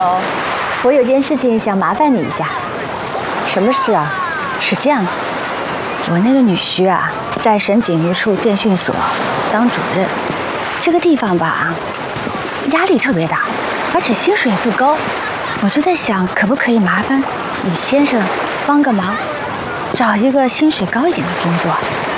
我有件事情想麻烦你一下。 什么事啊？ 是这样，我那个女婿啊，在省警局处电讯所当主任，这个地方吧，压力特别大，而且薪水也不高。我就在想，可不可以麻烦吕先生帮个忙，找一个薪水高一点的工作？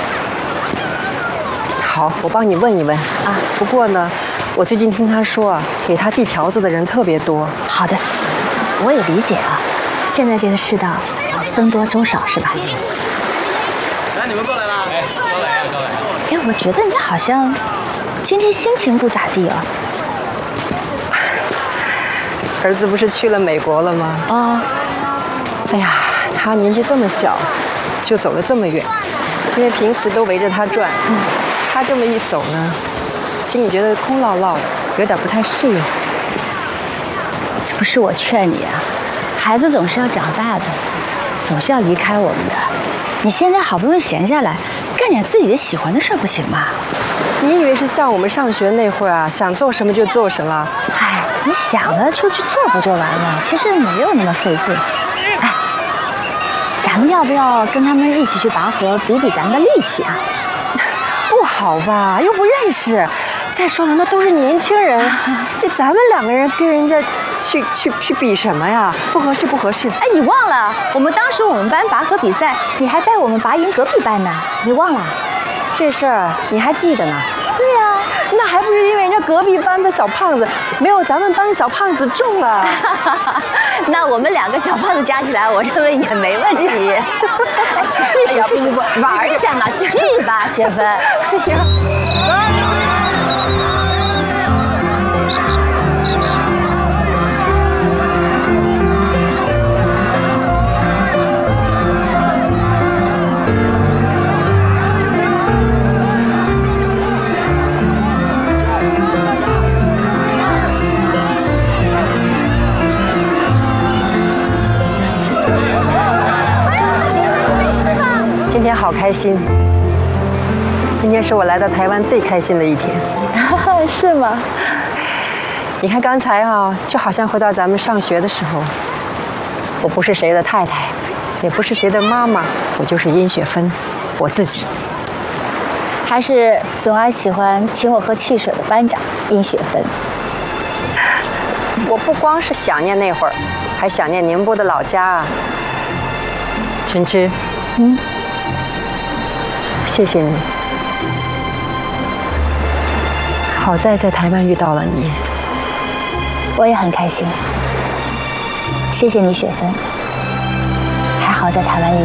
好，我帮你问一问啊。不过呢，我最近听他说啊，给他递条子的人特别多。 好的，我也理解啊。现在这个世道，僧多粥少是吧？ 来，你们过来啦！哎，高来呀，高来！ 哎，我觉得你好像今天心情不咋地啊。 儿子不是去了美国了吗？ 哦。 哎呀，他年纪这么小，就走了这么远，因为平时都围着他转。他这么一走呢，心里觉得空落落的，有点不太适应。 这不是我劝你啊，孩子总是要长大的，总是要离开我们的。你现在好不容易闲下来，干点自己的喜欢的事儿不行吗？ 你以为是像我们上学那会儿啊，想做什么就做什么？ 哎，你想了就去做不就完了？其实没有那么费劲。哎，咱们要不要跟他们一起去拔河，比比咱们的力气啊？ 不好吧，又不认识。再说了，那都是年轻人，咱们两个人跟人家去比什么呀？不合适，不合适。 哎，你忘了我们班拔河比赛，你还带我们拔赢隔壁班呢？你忘了？ 这事儿你还记得呢？ 对呀， 那还不是因为人家隔壁班的小胖子没有咱们班的小胖子重啊？ 那我们2个小胖子加起来，我认为也没问题。哎，去试试，不，玩一下嘛，去吧，雪芬。哎呀。 今天好开心，今天是我来到台湾最开心的一天。 是吗？ 你看刚才啊，就好像回到咱们上学的时候。我不是谁的太太，也不是谁的妈妈，我就是殷雪芬，我自己。 还是总爱喜欢请我喝汽水的班长殷雪芬。 我不光是想念那会儿，还想念宁波的老家啊。晨之，谢谢你。好在在台湾遇到了你， 我也很开心。谢谢你，雪芬。还好在台湾遇。